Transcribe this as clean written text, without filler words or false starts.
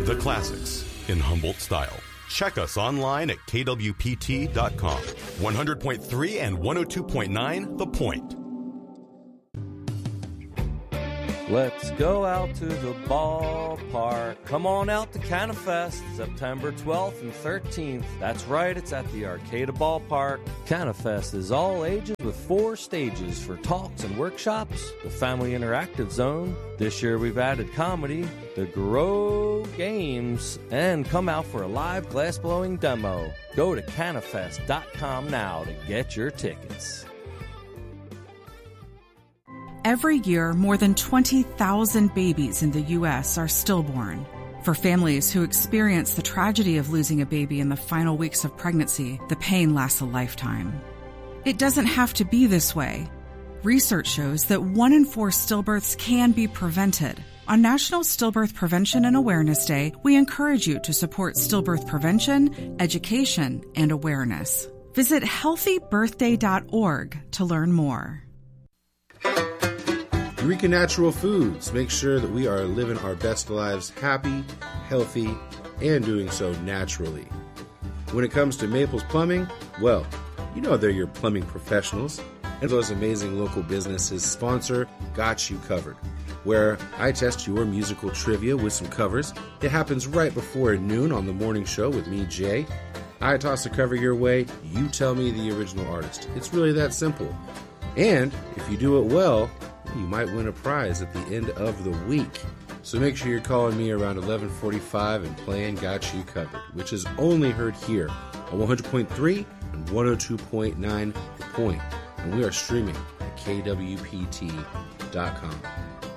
The classics in Humboldt style. Check us online at kwpt.com. 100.3 and 102.9 The Point. Let's go out to the ballpark. Come on out to CanaFest, September 12th and 13th. That's right, it's at the Arcata Ballpark. CanaFest is all ages with 4 stages for talks and workshops, the Family Interactive Zone. This year we've added comedy, the Grow Games, and come out for a live glass-blowing demo. Go to canafest.com now to get your tickets. Every year, more than 20,000 babies in the U.S. are stillborn. For families who experience the tragedy of losing a baby in the final weeks of pregnancy, the pain lasts a lifetime. It doesn't have to be this way. Research shows that 1 in 4 stillbirths can be prevented. On National Stillbirth Prevention and Awareness Day, we encourage you to support stillbirth prevention, education, and awareness. Visit healthybirthday.org to learn more. Eureka Natural Foods makes sure that we are living our best lives happy, healthy, and doing so naturally. When it comes to Maples Plumbing, well, you know they're your plumbing professionals. And those amazing local businesses sponsor Got You Covered, where I test your musical trivia with some covers. It happens right before noon on the morning show with me, Jay. I toss a cover your way, you tell me the original artist. It's really that simple. And if you do it well, you might win a prize at the end of the week. So make sure you're calling me around 11:45 and playing Got You Covered, which is only heard here on 100.3 and 102.9 The Point. And we are streaming at kwpt.com.